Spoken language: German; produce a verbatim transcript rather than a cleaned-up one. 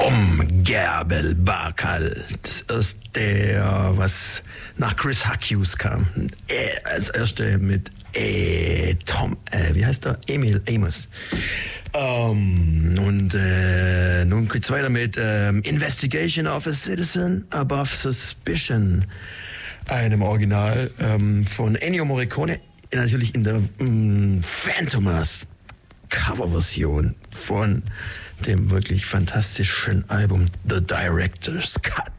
Tom Gerbel Barkal. Das erste, was nach Chris Hughes kam. Äh, als erste mit äh, Tom, äh, wie heißt er? Emil Amos. Um, und äh, nun geht's weiter mit ähm, Investigation of a Citizen Above Suspicion, einem Original ähm, von Ennio Morricone, natürlich in der ähm, Phantomas Coverversion von dem wirklich fantastischen Album The Director's Cut.